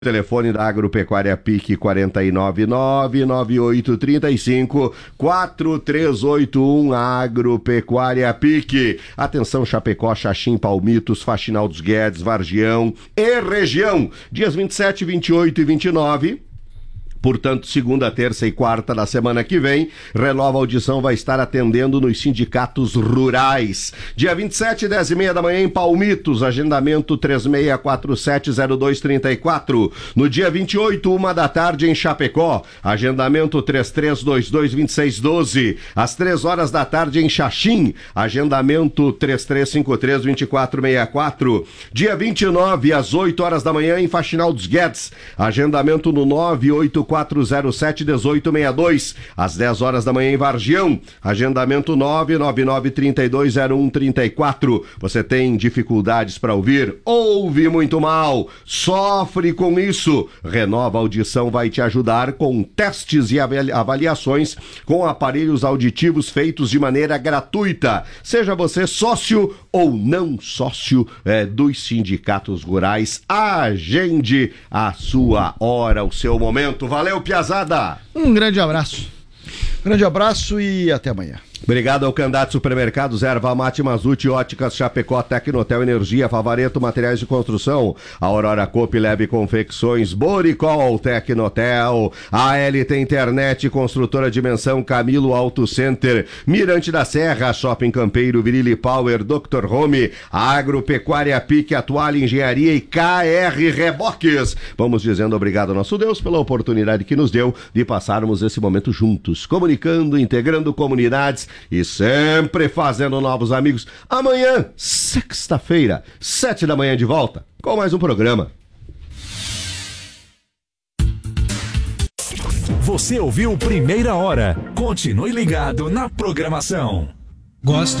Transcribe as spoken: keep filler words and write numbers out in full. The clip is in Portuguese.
Telefone da Agropecuária P I C quatro nove nove, nove oito três cinco, quatro três oito um. Agropecuária P I C. Atenção, Chapecó, Xaxim, Palmitos, Faxinal dos Guedes, Vargião e região. Dias vinte e sete, vinte e oito e vinte e nove. Portanto, segunda, terça e quarta da semana que vem, Renova Audição vai estar atendendo nos sindicatos rurais. Dia vinte e sete, dez e meia da manhã em Palmitos, agendamento três seis quatro sete zero dois três quatro. No dia vinte e oito, uma da tarde em Chapecó, agendamento três três dois dois dois seis um dois. Às três horas da tarde em Xaxim, agendamento três três cinco três dois quatro seis quatro. Dia vinte e nove, às oito horas da manhã em Faxinal dos Guedes, agendamento no nove oito quatro zero sete um oito seis dois. Às dez horas da manhã em Vargião, agendamento nove nove nove três dois zero um três quatro. Você tem dificuldades para ouvir? Ouve muito mal, sofre com isso? Renova Audição vai te ajudar com testes e avaliações com aparelhos auditivos feitos de maneira gratuita. Seja você sócio ou não sócio é, dos sindicatos rurais, agende a sua hora, o seu momento. Valeu, Piazada! Um grande abraço. Grande abraço e até amanhã. Obrigado ao Candidato Supermercados, Erva Mate, Mazute, Óticas, Chapecó, Tecnotel Energia, Favareto, Materiais de Construção, Aurora Coop, Leve Confecções, Boricol, Tecnotel, A L T Internet, Construtora Dimensão, Camilo Auto Center, Mirante da Serra, Shopping Campeiro, Virilli Power, doutor Home, Agropecuária P I C, Atual Engenharia e K R Reboques. Vamos dizendo obrigado ao nosso Deus pela oportunidade que nos deu de passarmos esse momento juntos, comunicando, integrando comunidades e sempre fazendo novos amigos. Amanhã, sexta-feira, sete da manhã de volta, com mais um programa. Você ouviu Primeira Hora. Continue ligado na programação. Gosto.